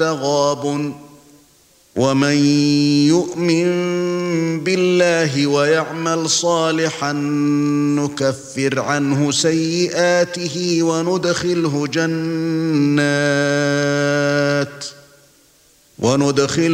تغابن ومن يؤمن بالله ويعمل صالحا نكفر عنه سيئاته وندخله